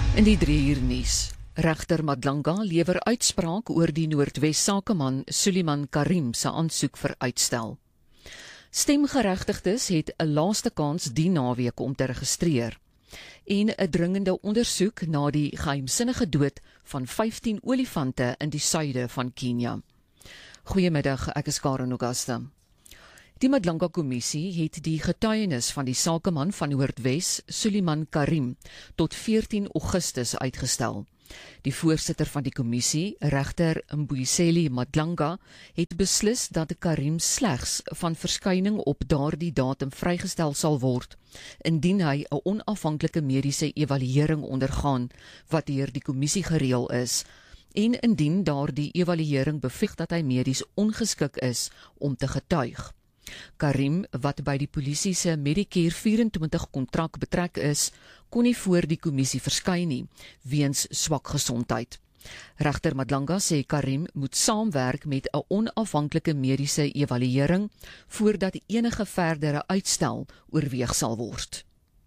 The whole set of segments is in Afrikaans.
In die 3 uur nuus. Regter Madlanga lewer uitspraak oor die Noordwes sakeman Suliman Karim se aansoek vir uitstel. Stemgeregtigdes het 'n laaste kans die naweek om te registreer. En 'n dringende ondersoek na die geheimsinnige dood van 15 olifante in die suide van Kenia. Goeiemiddag, ek is Karen Augusta. Die Madlanga-kommissie het die getuienis van die sakeman van Noordwes, Suliman Karim, tot 14 Augustus uitgestel. Die voorsitter van die kommissie, regter Mbuyiseli Madlanga, het beslis dat Karim slegs van verskyning op daardie datum vrygestel sal word, indien hy 'n onafhanklike mediese evaluering ondergaan, wat deur die kommissie gereël is, en indien daardie evaluering bevind dat hy medies ongeskik is om te getuig. Karim, wat by die polisie se Medicare 24 kontrak betrek is, kon nie voor die kommissie verskyn nie, weens swak gesondheid. Regter Madlanga sê Karim moet saamwerk met 'n onafhanklike mediese evaluering voordat enige verdere uitstel oorweeg sal word.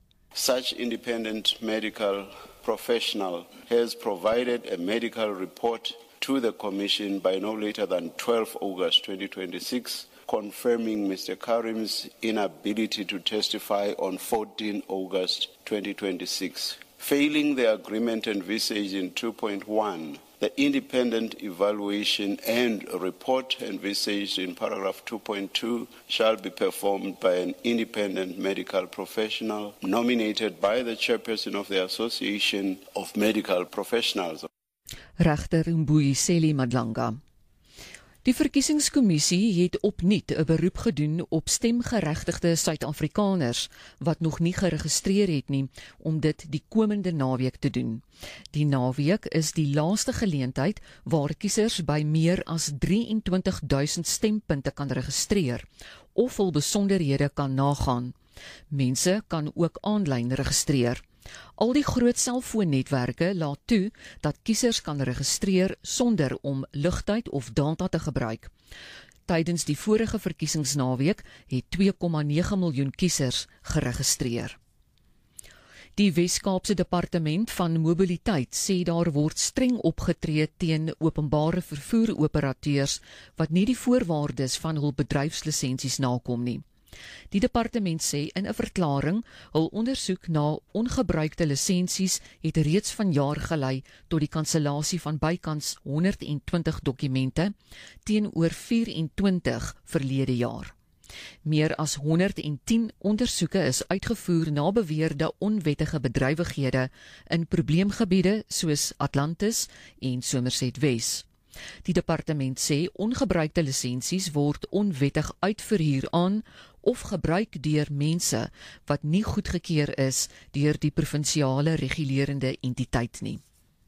Such independent medical professional has provided a medical report to the Commission by no later than 12 August 2026, confirming Mr. Karim's inability to testify on 14 August 2026. Failing the agreement envisaged in 2.1, the independent evaluation and report envisaged in paragraph 2.2 shall be performed by an independent medical professional nominated by the chairperson of the Association of Medical Professionals. Regter Mbuyiseli Madlanga. Die verkiesingskommissie het opnuut 'n beroep gedoen op stemgeregtigde Suid-Afrikaners wat nog nie geregistreer het nie, om dit die komende naweek te doen. Die naweek is die laaste geleentheid waar kiesers by meer as 23.000 stempunte kan registreer of hul besonderhede kan nagaan. Mense kan ook aanlyn registreer. Al die groot selfoonnetwerke laat toe dat kiesers kan registreer sonder om ligtyd of data te gebruik. Tydens die vorige verkiesingsnaweek het 2,9 miljoen kiesers geregistreer. Die Wes-Kaapse Departement van Mobiliteit sê daar word streng opgetree teen openbare vervoeroperateurs wat nie die voorwaardes van hul bedryfslisensies nakom nie. Die departement sê in 'n verklaring, hul ondersoek na ongebruikte lisensies het reeds vanjaar gelei tot die kansellasie van bykans 120 dokumente teenoor 24 verlede jaar. Meer as 110 ondersoeke is uitgevoer na beweerde onwettige bedrywighede in probleemgebiede soos Atlantis en Somerset Wes. Die departement sê ongebruikte lisensies word onwettig uitverhuur aan of gebruik deur mense wat nie goedgekeur is deur die provinsiale regulerende entiteit nie.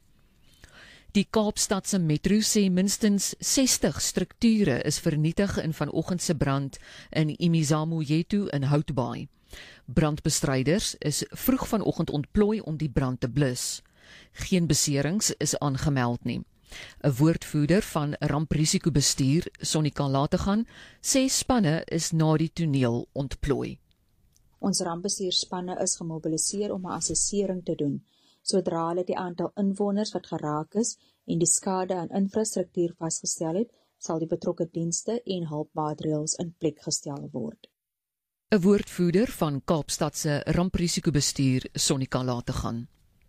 Die Kaapstadse Metro sê minstens 60 strukture is vernietig in vanoggend se brand in Imizamo-Yetu in Houtbaai. Brandbestryders is vroeg vanoggend ontplooi om die brand te blus. Geen beserings is aangemeld nie. 'n woordvoerder van ramprisikobestuur, Sonika Lategan, sê spanne is na die toneel ontplooi. Ons rampbestuurspanne is gemobiliseer om 'n assessering te doen. Sodra hulle die aantal inwoners wat geraak is en die skade aan infrastruktuur vasgestel het, sal die betrokke dienste en hulpmaatreëls in plek gestel word. 'n woordvoerder van Kaapstadse ramprisikobestuur, Sonika Lategan.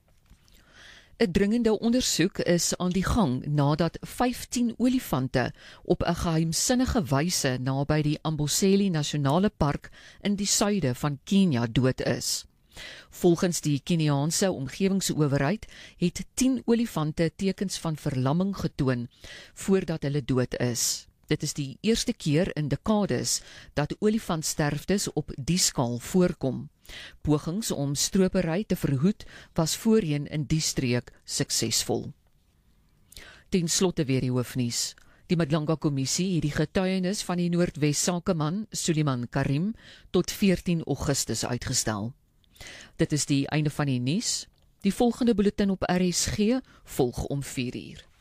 'n dringende ondersoek is aan die gang nadat 15 olifante op 'n geheimsinnige wyse naby die Amboseli Nasionale Park in die suide van Kenia dood is. Volgens die Keniaanse omgewingsowerheid het 10 olifante tekens van verlamming getoon voordat hulle dood is. Dit is die eerste keer in dekades dat olifantsterftes op die skaal voorkom. Pogings om stropery te verhoed was voorheen in die streek suksesvol. Ten slotte weer die hoofnuus. Die Madlanga-kommissie het die getuienis van die Noordwes sakeman Suliman Karim tot 14 Augustus uitgestel. Dit is die einde van die nuus. Die volgende bulletin op RSG volg om 4 uur.